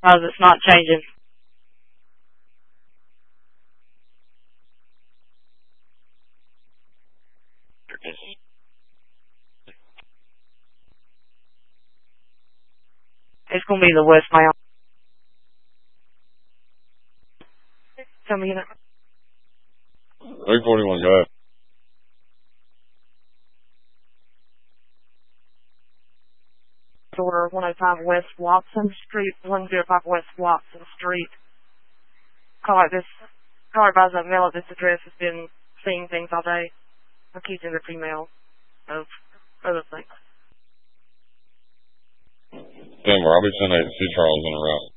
It's not changing. It's going to be the westbound. Tell me that. 341, go ahead. Order 105 West Watson Street, 105 West Watson Street. Car by the mail at this address has been seeing things all day, accusing the female of other things. Denver, I'll be sending 8 to Charles in a route.